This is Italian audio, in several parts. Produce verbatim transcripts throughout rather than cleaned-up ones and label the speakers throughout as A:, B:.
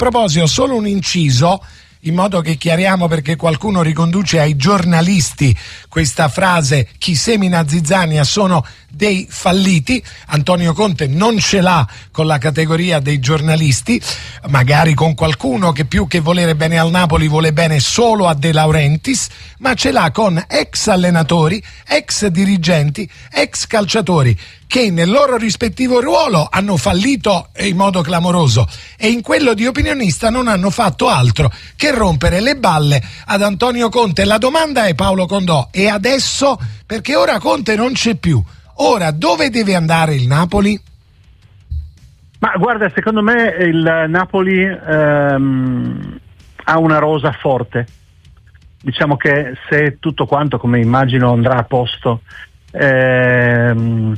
A: proposito, solo un inciso, in modo che chiariamo, perché qualcuno riconduce ai giornalisti questa frase: chi semina zizzania sono dei falliti. Antonio Conte non ce l'ha con la categoria dei giornalisti, magari con qualcuno che più che volere bene al Napoli vuole bene solo a De Laurentiis, ma ce l'ha con ex allenatori, ex dirigenti, ex calciatori che nel loro rispettivo ruolo hanno fallito in modo clamoroso e in quello di opinionista non hanno fatto altro che rompere le balle ad Antonio Conte. La domanda è, Paolo Condò, e adesso, perché ora Conte non c'è più, ora dove deve andare il Napoli?
B: Ma guarda, secondo me il Napoli ehm, ha una rosa forte. Diciamo che se tutto quanto, come immagino, andrà a posto ehm,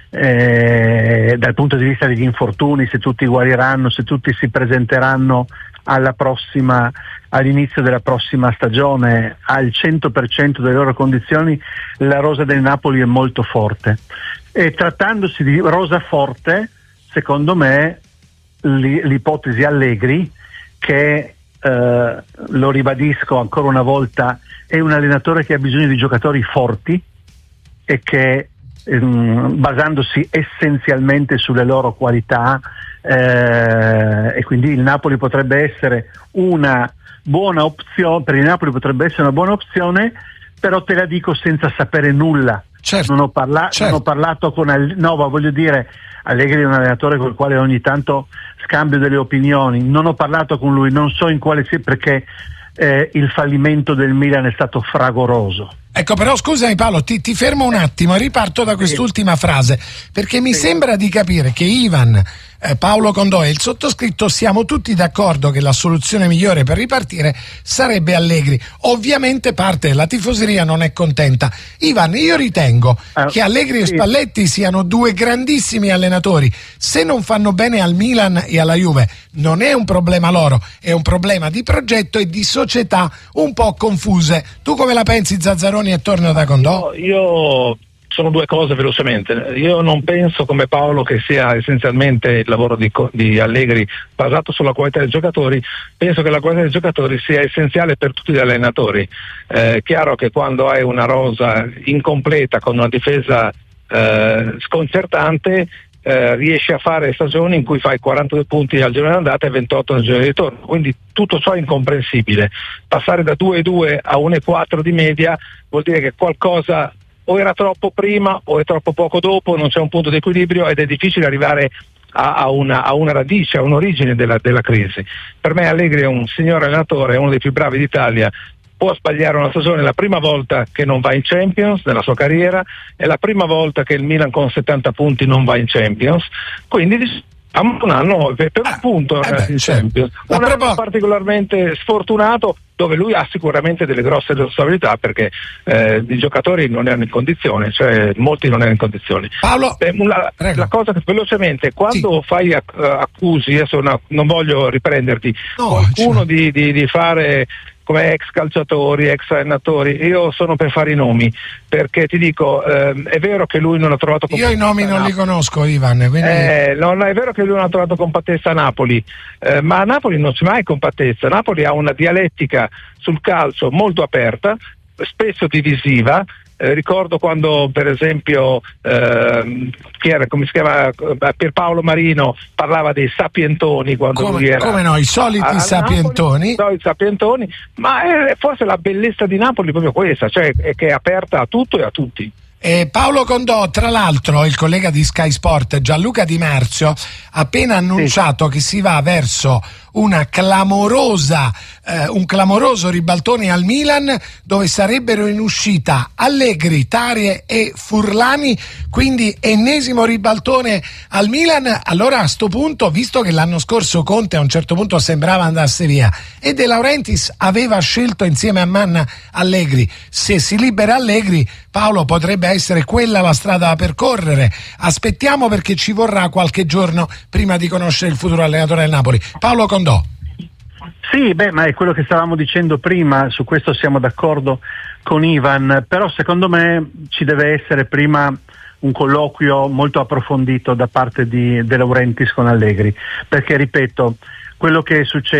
B: eh, dal punto di vista degli infortuni, se tutti guariranno, se tutti si presenteranno alla prossima, all'inizio della prossima stagione al cento per cento delle loro condizioni, la rosa del Napoli è molto forte. E trattandosi di rosa forte, secondo me l'ipotesi Allegri, che eh, lo ribadisco ancora una volta, è un allenatore che ha bisogno di giocatori forti e che ehm, basandosi essenzialmente sulle loro qualità, eh, e quindi il Napoli potrebbe essere una buona opzione, per il Napoli potrebbe essere una buona opzione, però te la dico senza sapere nulla.
A: Certo,
B: non, ho parla-
A: certo.
B: non ho parlato con Al- no, ma voglio dire, Allegri è un allenatore con il quale ogni tanto scambio delle opinioni, non ho parlato con lui, non so in quale sia, perché eh, il fallimento del Milan è stato fragoroso.
A: Ecco, però scusami Paolo, ti, ti fermo un attimo e riparto da quest'ultima frase, perché mi
B: sì.
A: sembra di capire che Ivan, eh, Paolo Condò e il sottoscritto siamo tutti d'accordo che la soluzione migliore per ripartire sarebbe Allegri. Ovviamente parte della tifoseria non è contenta. Ivan, io ritengo uh, che Allegri e Spalletti siano due grandissimi allenatori. Se non fanno bene al Milan e alla Juve non è un problema loro, è un problema di progetto e di società un po' confuse. Tu come la pensi, Zazzaroni? E torno da Condò?
C: No, io sono due cose velocemente. Io non penso come Paolo che sia essenzialmente il lavoro di, di Allegri basato sulla qualità dei giocatori. Penso che la qualità dei giocatori sia essenziale per tutti gli allenatori. È eh, chiaro che quando hai una rosa incompleta con una difesa eh, sconcertante, Eh, riesci a fare stagioni in cui fai quarantadue punti al girone d'andata e ventotto al girone di ritorno, quindi tutto ciò è incomprensibile. Passare da due virgola due a uno virgola quattro di media vuol dire che qualcosa o era troppo prima o è troppo poco dopo, non c'è un punto di equilibrio ed è difficile arrivare a, a, una, a una radice, a un'origine della, della crisi. Per me Allegri è un signor allenatore, è uno dei più bravi d'Italia. Può sbagliare una stagione, è la prima volta che non va in Champions nella sua carriera, è la prima volta che il Milan con settanta punti non va in Champions, quindi un anno per un punto
A: eh beh,
C: in Champions, un
A: proprio...
C: anno particolarmente sfortunato dove lui ha sicuramente delle grosse responsabilità, perché eh, i giocatori non erano in condizione, cioè molti non erano in condizioni.
A: Paolo,
C: Beh, la, la cosa che velocemente, quando sì. fai acc- accusi, adesso no, non voglio riprenderti, no, qualcuno cioè... di, di, di fare come ex calciatori, ex allenatori, io sono per fare i nomi, perché ti dico, ehm, è vero che lui non ha trovato
A: compattezza. Io i nomi non li conosco, Ivan, quindi...
C: eh, non è vero che lui non ha trovato compattezza a Napoli, eh, ma a Napoli non c'è mai compattezza. Napoli ha una dialettica sul calcio molto aperta, spesso divisiva. Eh, ricordo quando per esempio eh, chi era, come si chiama, Pierpaolo Marino parlava dei sapientoni quando
A: come,
C: lui era
A: come no, i soliti a, a sapientoni
C: Napoli, no, i sapientoni, ma è forse la bellezza di Napoli è proprio questa, cioè è che è aperta a tutto e a tutti.
A: Eh, Paolo Condò, tra l'altro il collega di Sky Sport Gianluca Di Marzio ha appena annunciato sì. che si va verso una clamorosa eh, un clamoroso ribaltone al Milan, dove sarebbero in uscita Allegri, Tarie e Furlani, quindi ennesimo ribaltone al Milan. Allora a sto punto, visto che l'anno scorso Conte a un certo punto sembrava andasse via e De Laurentiis aveva scelto insieme a Manna Allegri, se si libera Allegri, Paolo, potrebbe essere quella la strada da percorrere. Aspettiamo, perché ci vorrà qualche giorno prima di conoscere il futuro allenatore del Napoli. Paolo Condò.
B: Sì, beh, ma è quello che stavamo dicendo prima, su questo siamo d'accordo con Ivan, però secondo me ci deve essere prima un colloquio molto approfondito da parte di De Laurentiis con Allegri, perché ripeto, quello che è successo